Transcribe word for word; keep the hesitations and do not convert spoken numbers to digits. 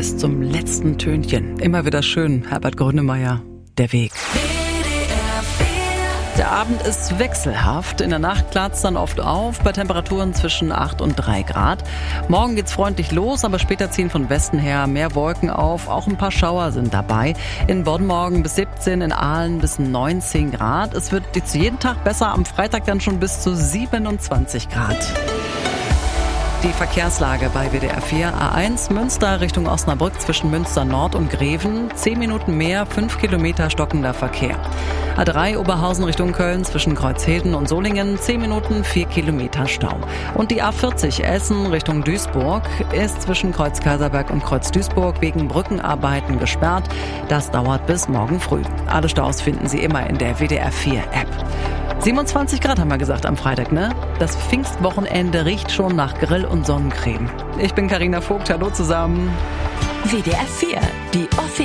bis zum letzten Tönchen. Immer wieder schön, Herbert Grönemeyer, der Weg. Der Abend ist wechselhaft. In der Nacht klart's dann oft auf, bei Temperaturen zwischen acht und drei Grad. Morgen geht's freundlich los, aber später ziehen von Westen her mehr Wolken auf. Auch ein paar Schauer sind dabei. In Bonn morgen bis siebzehn, in Aalen bis neunzehn Grad. Es wird jetzt jeden Tag besser, am Freitag dann schon bis zu siebenundzwanzig Grad. Die Verkehrslage bei W D R vier. A eins Münster Richtung Osnabrück zwischen Münster Nord und Greven. Zehn Minuten mehr, fünf Kilometer stockender Verkehr. A drei Oberhausen Richtung Köln zwischen Kreuzheden und Solingen. Zehn Minuten, vier Kilometer Stau. Und die A vierzig Essen Richtung Duisburg ist zwischen Kreuz Kaiserberg und Kreuz Duisburg wegen Brückenarbeiten gesperrt. Das dauert bis morgen früh. Alle Staus finden Sie immer in der W D R vier App. siebenundzwanzig Grad haben wir gesagt am Freitag, ne? Das Pfingstwochenende riecht schon nach Grill und Sonnencreme. Ich bin Carina Vogt, hallo zusammen. W D R vier, die offizielle